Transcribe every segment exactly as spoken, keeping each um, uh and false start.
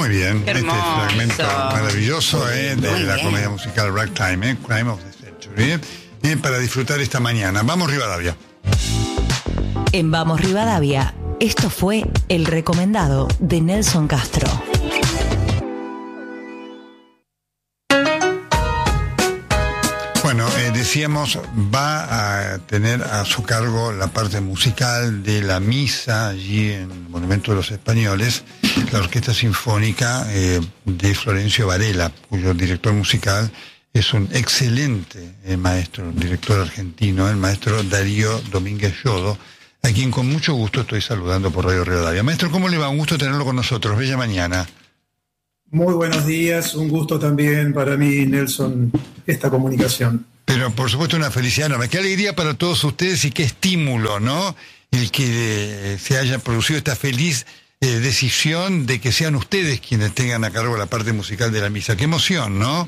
Muy bien, Qué este hermoso. fragmento maravilloso eh, de Muy la bien. comedia musical Ragtime, eh, Crime of the Century, eh, eh, para disfrutar esta mañana. Vamos Rivadavia. En Vamos Rivadavia, esto fue el recomendado de Nelson Castro. Bueno, eh, decíamos, va a tener a su cargo la parte musical de la misa allí en el Monumento de los Españoles, la Orquesta Sinfónica eh, de Florencio Varela, cuyo director musical es un excelente eh, maestro, un director argentino, el maestro Darío Domínguez Yodo, a quien con mucho gusto estoy saludando por Radio Rivadavia. Maestro, ¿cómo le va? Un gusto tenerlo con nosotros. Bella mañana. Muy buenos días, un gusto también para mí, Nelson, esta comunicación. Pero por supuesto una felicidad enorme. Qué alegría para todos ustedes y qué estímulo, ¿no? El que eh, se haya producido esta feliz eh, decisión de que sean ustedes quienes tengan a cargo la parte musical de la misa. Qué emoción, ¿no?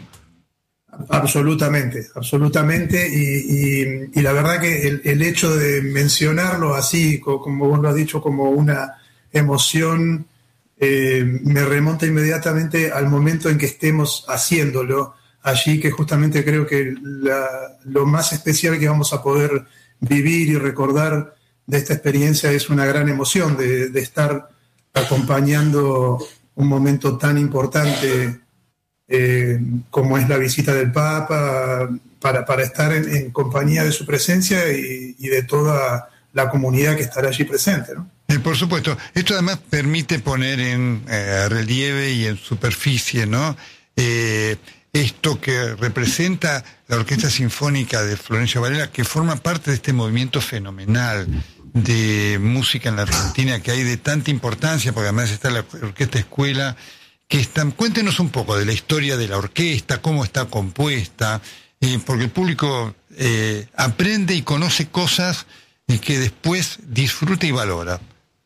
Absolutamente, absolutamente. Y, y, y la verdad que el, el hecho de mencionarlo así, como vos lo has dicho, como una emoción, eh, me remonta inmediatamente al momento en que estemos haciéndolo allí, que justamente creo que la, lo más especial que vamos a poder vivir y recordar de esta experiencia es una gran emoción de, de estar acompañando un momento tan importante eh, como es la visita del Papa, para, para estar en, en compañía de su presencia y, y de toda la comunidad que estará allí presente, ¿no? Eh, por supuesto. Esto además permite poner en eh, relieve y en superficie, ¿no? Eh, esto que representa la Orquesta Sinfónica de Florencio Varela, que forma parte de este movimiento fenomenal de música en la Argentina que hay de tanta importancia, porque además está la Orquesta Escuela, que están, cuéntenos un poco de la historia de la orquesta, cómo está compuesta, eh, porque el público eh, aprende y conoce cosas eh, que después disfruta y valora.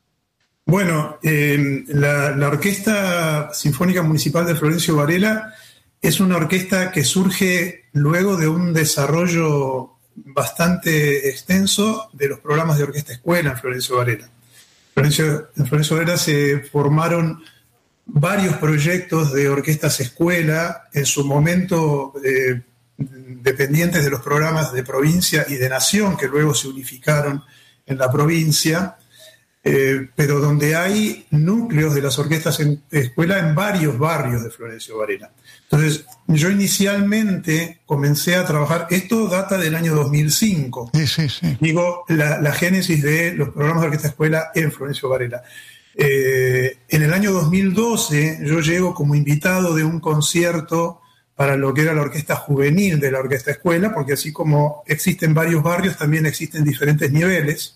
Bueno, eh, la, la Orquesta Sinfónica Municipal de Florencio Varela es una orquesta que surge luego de un desarrollo bastante extenso de los programas de orquesta escuela en Florencio Varela. Florencio, en Florencio Varela se formaron varios proyectos de orquestas escuela, en su momento eh, dependientes de los programas de provincia y de nación, que luego se unificaron en la provincia, eh, pero donde hay núcleos de las orquestas en escuela en varios barrios de Florencio Varela. Entonces, yo inicialmente comencé a trabajar, esto data del año dos mil cinco, Sí, sí, sí. digo, la, la génesis de los programas de orquesta escuela en Florencio Varela. Eh, en el año dos mil doce yo llego como invitado de un concierto para lo que era la orquesta juvenil de la orquesta escuela, porque así como existen varios barrios, también existen diferentes niveles.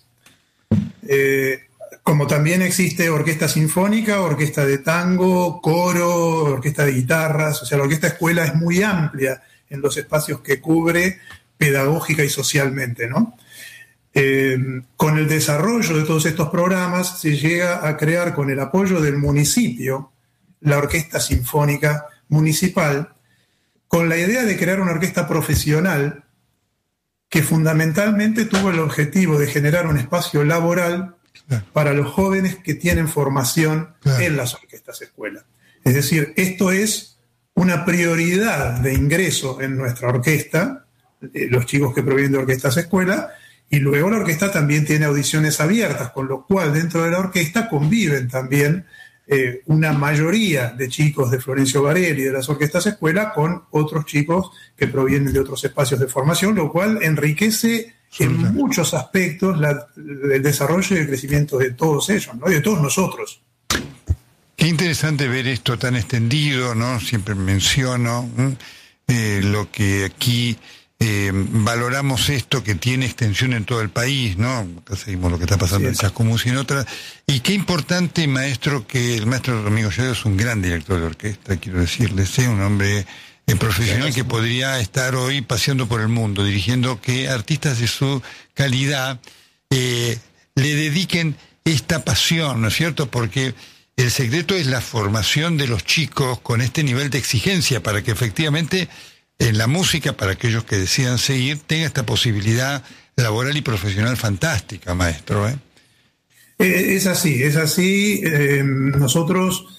Eh, como también existe orquesta sinfónica, orquesta de tango, coro, orquesta de guitarras, o sea, la orquesta escuela es muy amplia en los espacios que cubre pedagógica y socialmente, ¿no? Eh, con el desarrollo de todos estos programas se llega a crear, con el apoyo del municipio, la Orquesta Sinfónica Municipal, con la idea de crear una orquesta profesional que fundamentalmente tuvo el objetivo de generar un espacio laboral para los jóvenes que tienen formación claro. en las orquestas escuela. Es decir, esto es una prioridad de ingreso en nuestra orquesta, eh, los chicos que provienen de orquestas escuela, y luego la orquesta también tiene audiciones abiertas, con lo cual dentro de la orquesta conviven también eh, una mayoría de chicos de Florencio Varela y de las orquestas escuela con otros chicos que provienen de otros espacios de formación, lo cual enriquece en muchos aspectos la, el desarrollo y el crecimiento de todos ellos, ¿no? Y de todos nosotros. Qué interesante ver esto tan extendido, ¿no? Siempre menciono eh, lo que aquí eh, valoramos esto que tiene extensión en todo el país, ¿no? Acá seguimos lo que está pasando sí, en Chascomús y en otras. Y qué importante, maestro, que el maestro Domingo Yodo es un gran director de orquesta, quiero decirles, ¿eh? Un hombre eh, profesional que podría estar hoy paseando por el mundo, dirigiendo que artistas de su calidad eh, le dediquen esta pasión, ¿no es cierto? Porque el secreto es la formación de los chicos con este nivel de exigencia para que efectivamente en la música, para aquellos que decidan seguir, tenga esta posibilidad laboral y profesional fantástica, maestro, ¿eh? Eh, es así, es así. Eh, nosotros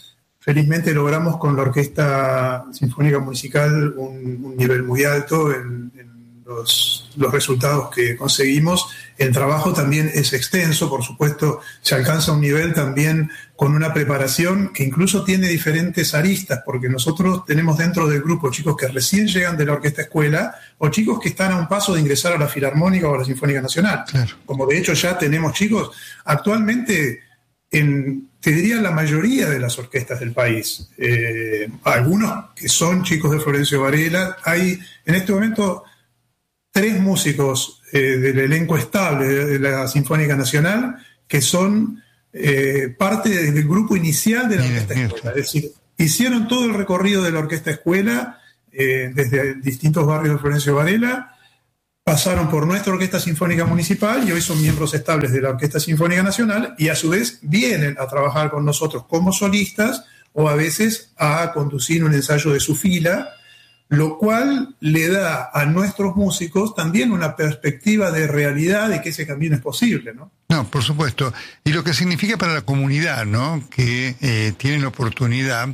felizmente logramos con la Orquesta Sinfónica Municipal un, un nivel muy alto en, en los, los resultados que conseguimos. El trabajo también es extenso, por supuesto, se alcanza un nivel también con una preparación que incluso tiene diferentes aristas, porque nosotros tenemos dentro del grupo chicos que recién llegan de la Orquesta Escuela o chicos que están a un paso de ingresar a la Filarmónica o a la Sinfónica Nacional. Claro. Como de hecho ya tenemos chicos, actualmente en, te diría, la mayoría de las orquestas del país, eh, algunos que son chicos de Florencio Varela, hay en este momento tres músicos eh, del elenco estable de la Sinfónica Nacional que son eh, parte del grupo inicial de la Orquesta Escuela. Es decir, hicieron todo el recorrido de la Orquesta Escuela eh, desde distintos barrios de Florencio Varela, pasaron por nuestra Orquesta Sinfónica Municipal y hoy son miembros estables de la Orquesta Sinfónica Nacional y a su vez vienen a trabajar con nosotros como solistas o a veces a conducir un ensayo de su fila, lo cual le da a nuestros músicos también una perspectiva de realidad de que ese camino es posible, ¿no? No, por supuesto. Y lo que significa para la comunidad, ¿no? Que eh, tienen la oportunidad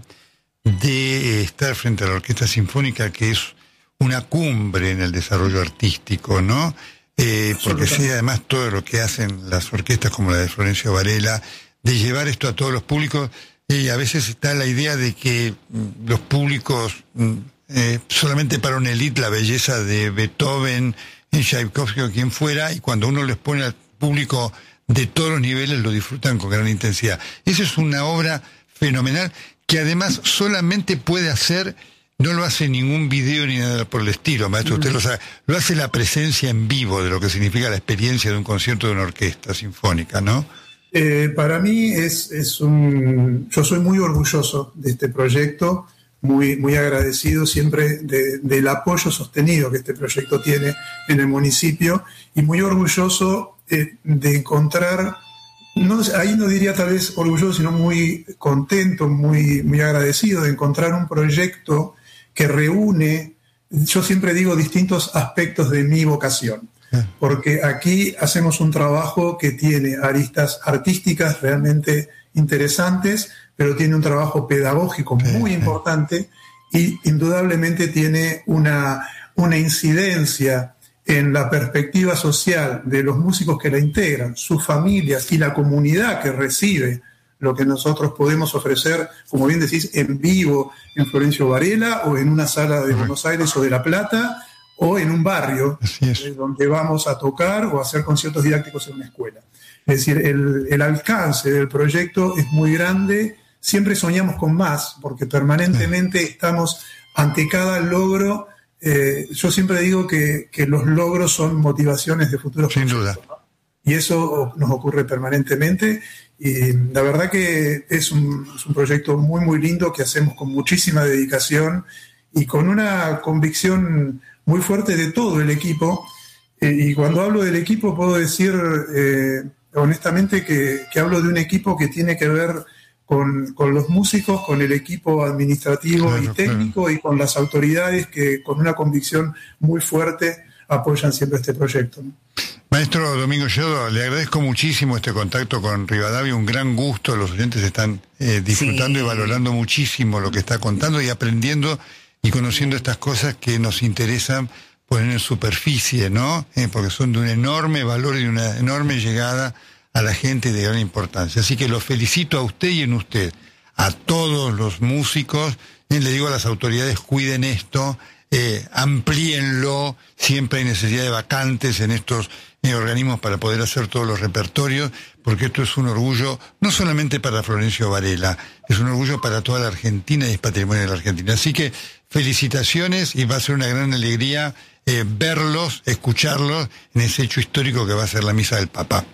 de estar frente a la Orquesta Sinfónica, que es una cumbre en el desarrollo artístico, ¿no? Eh, porque sí, además todo lo que hacen las orquestas como la de Florencio Varela, de llevar esto a todos los públicos, y a veces está la idea de que mm, los públicos... Mm, Eh, solamente para una élite la belleza de Beethoven, Tchaikovsky o quien fuera, y cuando uno les pone al público de todos los niveles lo disfrutan con gran intensidad. Esa es una obra fenomenal que además solamente puede hacer, no lo hace ningún video ni nada por el estilo, maestro, usted lo sabe, lo hace la presencia en vivo de lo que significa la experiencia de un concierto de una orquesta sinfónica, ¿no? Eh, para mí es, es un... Yo soy muy orgulloso de este proyecto, Muy, muy agradecido siempre de, del apoyo sostenido que este proyecto tiene en el municipio y muy orgulloso eh, de encontrar, no, ahí no diría tal vez orgulloso, sino muy contento, muy, muy agradecido de encontrar un proyecto que reúne, yo siempre digo, distintos aspectos de mi vocación. Porque aquí hacemos un trabajo que tiene aristas artísticas realmente interesantes, pero tiene un trabajo pedagógico muy importante y indudablemente tiene una, una incidencia en la perspectiva social de los músicos que la integran, sus familias y la comunidad que recibe lo que nosotros podemos ofrecer, como bien decís, en vivo en Florencio Varela o en una sala de Buenos Aires o de La Plata o en un barrio donde vamos a tocar o a hacer conciertos didácticos en una escuela. Es decir, el, el alcance del proyecto es muy grande, siempre soñamos con más, porque permanentemente estamos ante cada logro. Eh, yo siempre digo que, que los logros son motivaciones de futuros Sin duda. ¿no? Y eso nos ocurre permanentemente. Y la verdad que es un, es un proyecto muy, muy lindo que hacemos con muchísima dedicación y con una convicción muy fuerte de todo el equipo. Eh, y cuando hablo del equipo puedo decir eh, honestamente que, que hablo de un equipo que tiene que ver con, con los músicos, con el equipo administrativo claro, y técnico claro. y con las autoridades que con una convicción muy fuerte apoyan siempre este proyecto, ¿no? Maestro Domingo Yodo, le agradezco muchísimo este contacto con Rivadavia, un gran gusto, los oyentes están eh, disfrutando sí. y valorando muchísimo lo que está contando y aprendiendo y conociendo estas cosas que nos interesan poner en superficie, ¿no? Eh, porque son de un enorme valor y de una enorme llegada a la gente de gran importancia. Así que los felicito a usted y en usted, a todos los músicos, eh, le digo a las autoridades, cuiden esto, eh, amplíenlo, siempre hay necesidad de vacantes en estos eh, organismos para poder hacer todos los repertorios, porque esto es un orgullo, no solamente para Florencio Varela, es un orgullo para toda la Argentina y es patrimonio de la Argentina. Así que felicitaciones y va a ser una gran alegría eh, verlos, escucharlos en ese hecho histórico que va a ser la misa del Papa.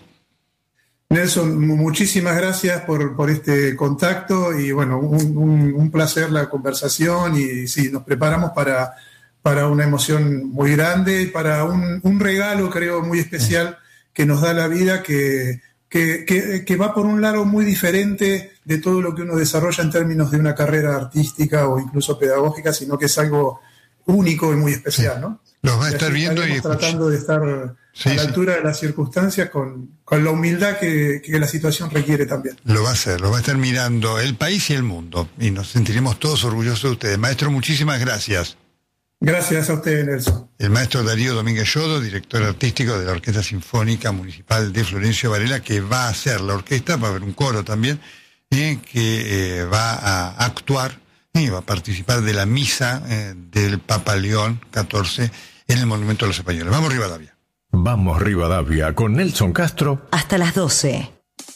Nelson, muchísimas gracias por, por este contacto y bueno, un, un, un placer la conversación y sí, nos preparamos para, para una emoción muy grande, para un, un regalo creo muy especial que nos da la vida que, que, que, que va por un lado muy diferente de todo lo que uno desarrolla en términos de una carrera artística o incluso pedagógica, sino que es algo único y muy especial, ¿no? Los va a estar viendo y tratando de estar sí, a la sí. altura de las circunstancias, con, con la humildad que, que la situación requiere también. Lo va a hacer, lo va a estar mirando el país y el mundo, y nos sentiremos todos orgullosos de ustedes. Maestro, muchísimas gracias. Gracias a usted, Nelson. El maestro Darío Domínguez Yodo, director artístico de la Orquesta Sinfónica Municipal de Florencio Varela, que va a hacer la orquesta, va a haber un coro también, eh, que eh, va a actuar y va a participar de la misa eh, del Papa León catorce en el Monumento a los Españoles. Vamos, Rivadavia. Vamos, Rivadavia, con Nelson Castro. Hasta las doce.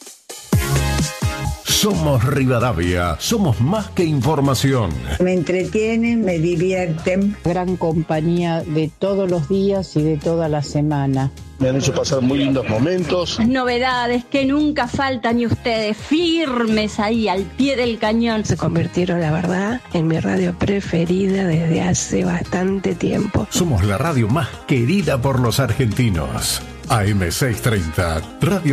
Somos Rivadavia, somos más que información. Me entretienen, me divierten. Gran compañía de todos los días y de toda la semana. Me han hecho pasar muy lindos momentos. Novedades que nunca faltan y ustedes firmes ahí al pie del cañón. Se convirtieron, la verdad, en mi radio preferida desde hace bastante tiempo. Somos la radio más querida por los argentinos. A M seiscientos treinta, Radio